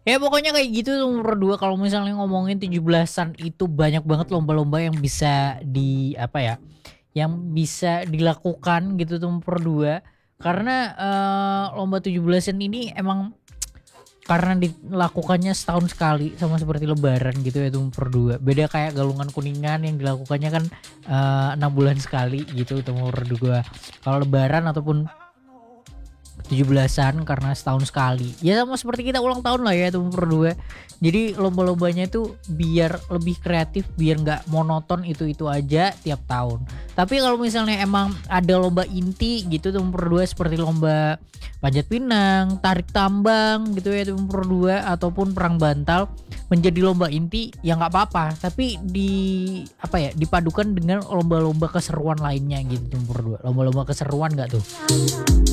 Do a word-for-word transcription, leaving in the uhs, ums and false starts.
Ya pokoknya kayak gitu nomor dua kalau misalnya ngomongin tujuh belasan itu banyak banget lomba-lomba yang bisa di apa ya, yang bisa dilakukan gitu tuh nomor dua. Karena, eee, lomba tujuh belasan ini emang karena dilakukannya setahun sekali sama seperti lebaran gitu ya itu nomor dua. Beda kayak Galungan Kuningan yang dilakukannya kan, eee, enam bulan sekali gitu itu nomor dua. Kalau lebaran ataupun tujuh belasan karena setahun sekali. Ya sama seperti kita ulang tahun lah ya itu nomor dua. Jadi lomba-lombanya itu biar lebih kreatif, biar nggak monoton itu-itu aja tiap tahun. Tapi kalau misalnya emang ada lomba inti gitu tuh nomor dua seperti lomba panjat pinang, tarik tambang gitu ya itu nomor dua ataupun perang bantal menjadi lomba inti ya nggak apa-apa. Tapi di apa ya, dipadukan dengan lomba-lomba keseruan lainnya gitu nomor dua. Lomba-lomba keseruan nggak tuh?